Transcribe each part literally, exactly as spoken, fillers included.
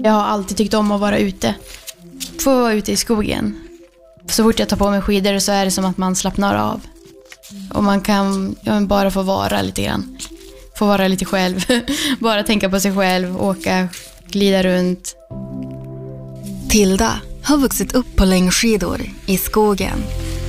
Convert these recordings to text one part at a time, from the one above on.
Jag har alltid tyckt om att vara ute. Få vara ute i skogen. Så fort jag tar på mig skidor så är det som att man slappnar av. Och man kan ja, bara få vara lite grann. Få vara lite själv. Bara tänka på sig själv, åka, glida runt. Tilda har vuxit upp på längdskidor i skogen.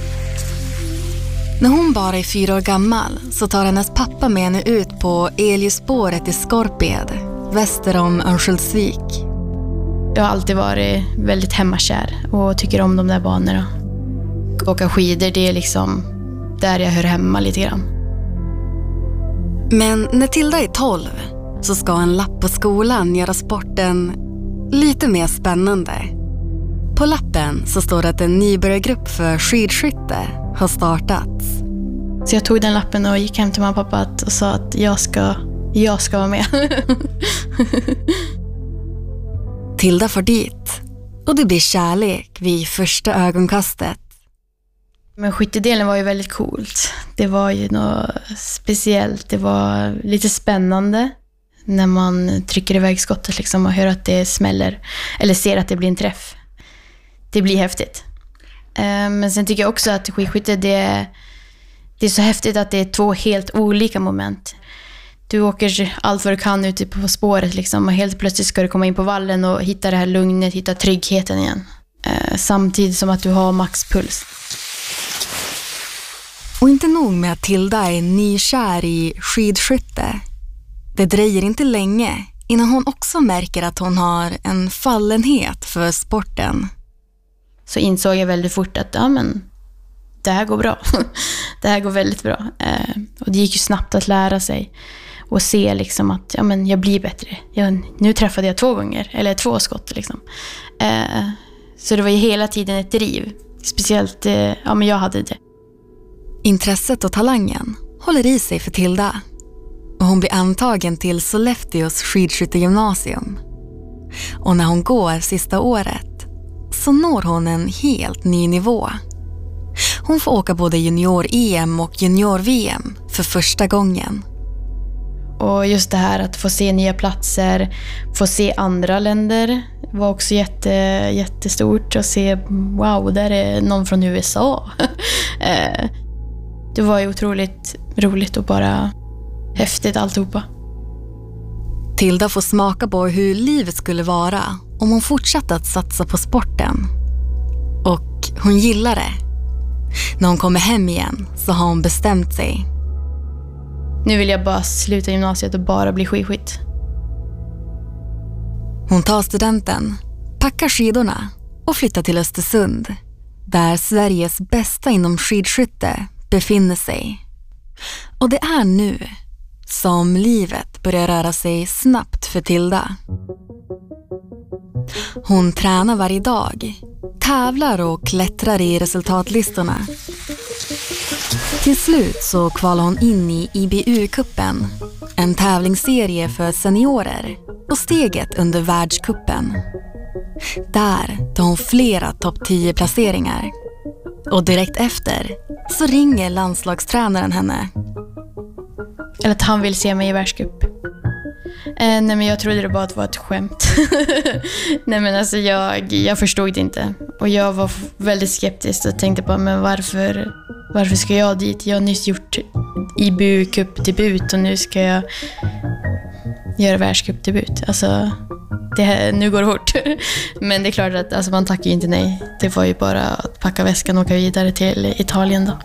När hon bara är fyra år gammal så tar hennes pappa med henne ut på Elljusspåret i Skorped, väster om Örnsköldsvik. Jag har alltid varit väldigt hemmakär och tycker om de där banorna. Åka skidor, det är liksom där jag hör hemma lite grann. Men när Tilda är tolv så ska en lapp på skolan göra sporten lite mer spännande. På lappen så står det att en nybörjargrupp för skidskytte har startats. Så jag tog den lappen och gick hem till mamma och pappa och sa att jag ska, jag ska vara med. Tilda får dit och det blir kärlek vid första ögonkastet. Men skyttedelen var ju väldigt coolt. Det var ju något speciellt. Det var lite spännande när man trycker iväg skottet liksom och hör att det smäller. Eller ser att det blir en träff. Det blir häftigt. Men sen tycker jag också att skidskytte det, det är så häftigt att det är två helt olika moment. Du åker allt vad du kan ute på spåret liksom, och helt plötsligt ska du komma in på vallen och hitta det här lugnet, hitta tryggheten igen. Samtidigt som att du har maxpuls. Och inte nog med att Tilda är nykär i skidskytte. Det dröjer inte länge innan hon också märker att hon har en fallenhet för sporten. Så insåg jag väldigt fort att ja, men, det här går bra. Det här går väldigt bra. Eh, och det gick ju snabbt att lära sig och se liksom att ja, men, jag blir bättre. Jag, nu träffade jag två gånger, eller två skott. Liksom. Eh, så det var ju hela tiden ett driv. Speciellt, eh, ja men jag hade det. Intresset och talangen håller i sig för Tilda. Och hon blir antagen till Sollefteås skidskyttegymnasium. Och när hon går sista året så når hon en helt ny nivå. Hon får åka både junior-E M och junior-V M för första gången. Och just det här att få se nya platser, få se andra länder var också jätte, jättestort. Och se, wow, där är någon från U S A. Det var ju otroligt roligt och bara häftigt alltihopa. Tilda får smaka på hur livet skulle vara om hon fortsatte att satsa på sporten. Och hon gillar det. När hon kommer hem igen så har hon bestämt sig. Nu vill jag bara sluta gymnasiet och bara bli skidskytt. Hon tar studenten, packar skidorna och flyttar till Östersund, där Sveriges bästa inom skidskytte befinner sig. Och det är nu som livet börjar röra sig snabbt för Tilda. Hon tränar varje dag, tävlar och klättrar i resultatlistorna. Till slut så kvalar hon in i I B U-kuppen, en tävlingsserie för seniorer, och steget under världskuppen. Där tar hon flera topp tio placeringar. Och direkt efter så ringer landslagstränaren henne. Eller att han vill se mig i världscup. Eh, nej men jag trodde det bara att det var ett skämt. nej men alltså jag, jag förstod det inte. Och jag var väldigt skeptisk och tänkte på men varför, varför ska jag dit? Jag har nyss gjort I B U-cup-debut och nu ska jag göra världscup-debut. Alltså det här, nu går det hårt. Men det är klart att alltså, man tackar ju inte nej. Det var ju bara att packa väskan och åka vidare till Italien då.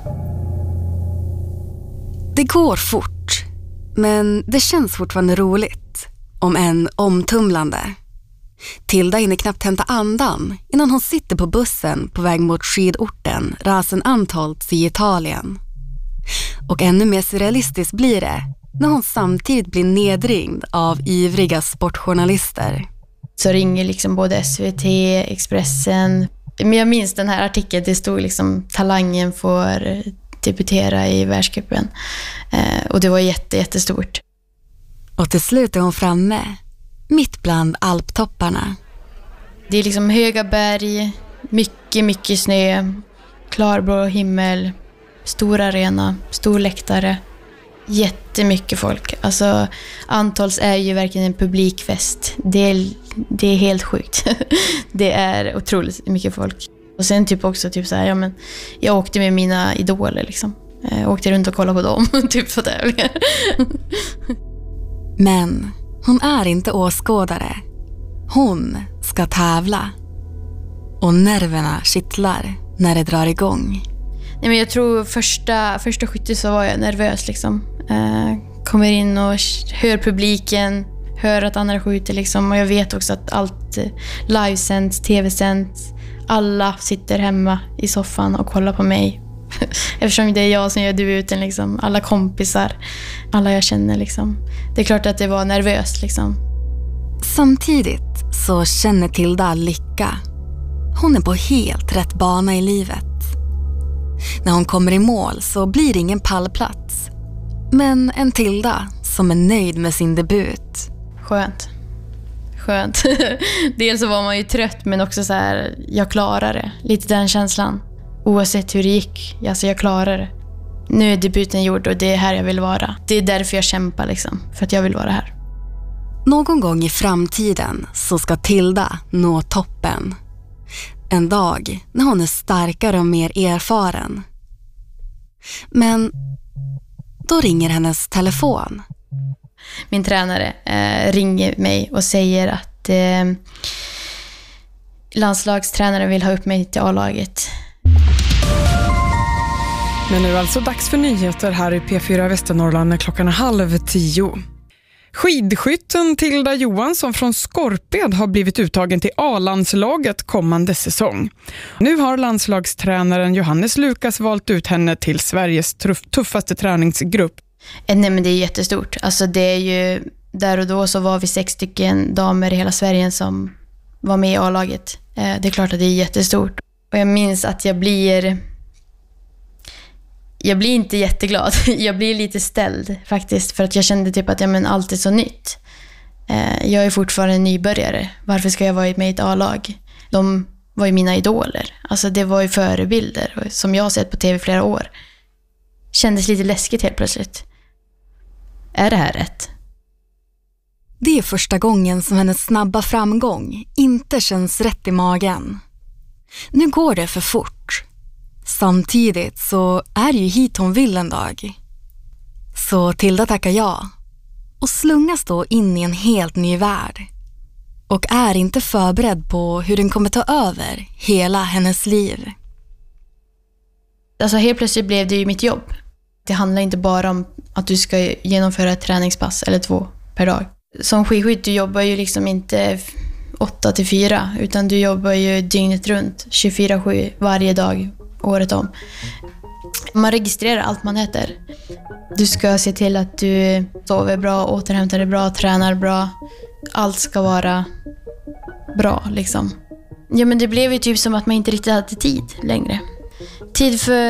Det går fort, men det känns fortfarande roligt, om än omtumlande. Tilda hinner knappt hämta andan innan hon sitter på bussen på väg mot skidorten Rasen-Antholz i Italien. Och ännu mer surrealistiskt blir det när hon samtidigt blir nedringd av ivriga sportjournalister. Så ringer liksom både S V T, Expressen. Men jag minns den här artikeln, det stod liksom talangen får debutera i världscupen. Eh, och det var jätte, jättestort. Och till slut är hon framme, mitt bland alptopparna. Det är liksom höga berg, mycket, mycket snö, klarblå himmel, stor arena, stor läktare. Jättemycket folk. Alltså, Antals är ju verkligen en publikfest. Det är, det är helt sjukt. Det är otroligt mycket folk. Och sen typ också typ så här, ja, men jag åkte med mina idoler liksom. Jag åkte runt och kollade på dem typ på tävlingar. Men hon är inte åskådare. Hon ska tävla. Och nerverna kittlar när det drar igång. Nej, men jag tror första, första skytte så var jag nervös liksom. Eh, kommer in och hör publiken, hör att andra skjuter liksom. Och jag vet också att allt livesänds, tv-sänds. Alla sitter hemma i soffan och kollar på mig. Eftersom det är jag som gör debuten liksom. Alla kompisar, alla jag känner liksom. Det är klart att det var nervöst liksom. Samtidigt så känner Tilda lycka. Hon är på helt rätt bana i livet. När hon kommer i mål så blir det ingen pallplats. Men en Tilda som är nöjd med sin debut. Skönt. Skönt. Dels så var man ju trött, men också så här, jag klarar det. Lite den känslan. Oavsett hur det gick, alltså jag klarar det. Nu är debuten gjord och det är här jag vill vara. Det är därför jag kämpar liksom, för att jag vill vara här. Någon gång i framtiden så ska Tilda nå toppen. En dag när hon är starkare och mer erfaren. Men då ringer hennes telefon. Min tränare eh, ringer mig och säger att eh, landslagstränaren vill ha upp mig till A-laget. Men nu är alltså dags för nyheter här i P fyra Västernorrland när klockan är halv tio. Skidskytten Tilda Johansson från Skorped har blivit uttagen till A-landslaget kommande säsong. Nu har landslagstränaren Johannes Lukas valt ut henne till Sveriges tuffaste träningsgrupp. Nej, men det är jättestort. Alltså det är ju, där och då så var vi sex stycken damer i hela Sverige som var med i A-laget. Det är klart att det är jättestort. Och jag minns att jag blir... Jag blir inte jätteglad. Jag blir lite ställd faktiskt. För att jag kände typ att ja, men allt är så nytt. Jag är fortfarande en nybörjare. Varför ska jag vara med i ett A-lag? De var ju mina idoler. Alltså det var ju förebilder som jag har sett på tv flera år. Kändes lite läskigt helt plötsligt. Är det här rätt? Det är första gången som hennes snabba framgång inte känns rätt i magen. Nu går det för fort. Samtidigt så är det ju hit hon vill en dag. Så Tilda tackar ja och slungas då in i en helt ny värld. Och är inte förberedd på hur den kommer ta över hela hennes liv. Alltså helt plötsligt blev det ju mitt jobb. Det handlar inte bara om att du ska genomföra ett träningspass eller två per dag. Som skidskytt, du jobbar ju liksom inte åtta till fyra, utan du jobbar ju dygnet runt, tjugofyra sju varje dag, året om. Man registrerar allt man äter. Du ska se till att du sover bra, återhämtar dig bra, tränar bra. Allt ska vara bra liksom. Ja, men det blev ju typ som att man inte riktigt hade tid längre. Tid för